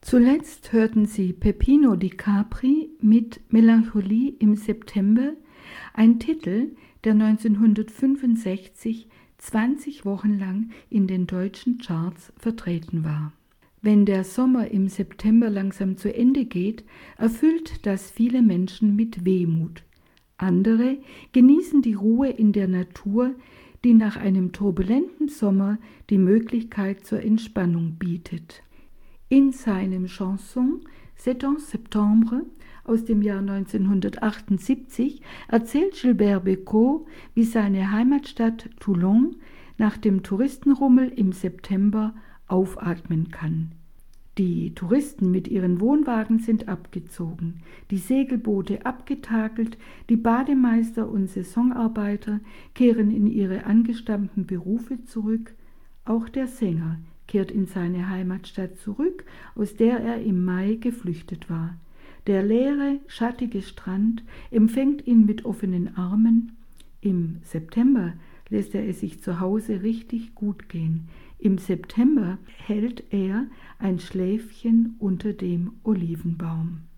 Zuletzt hörten Sie Peppino di Capri mit Melancholie im September, ein Titel, der 1965 20 Wochen lang in den deutschen Charts vertreten war. Wenn der Sommer im September langsam zu Ende geht, erfüllt das viele Menschen mit Wehmut. Andere genießen die Ruhe in der Natur, die nach einem turbulenten Sommer die Möglichkeit zur Entspannung bietet. In seinem Chanson C'est en Septembre aus dem Jahr 1978 erzählt Gilbert Bécaud, wie seine Heimatstadt Toulon nach dem Touristenrummel im September aufatmen kann. Die Touristen mit ihren Wohnwagen sind abgezogen, die Segelboote abgetakelt, die Bademeister und Saisonarbeiter kehren in ihre angestammten Berufe zurück, auch der Sänger kehrt in seine Heimatstadt zurück, aus der er im Mai geflüchtet war. Der leere, schattige Strand empfängt ihn mit offenen Armen. Im September lässt er es sich zu Hause richtig gut gehen. Im September hält er ein Schläfchen unter dem Olivenbaum.